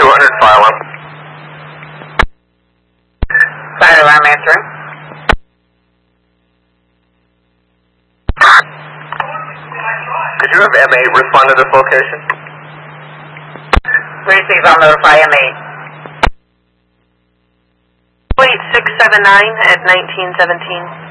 200, fire alarm. Fire alarm answering. Could you have M8 respond to this location? Receive, I'll notify M8. 8679 at 1917.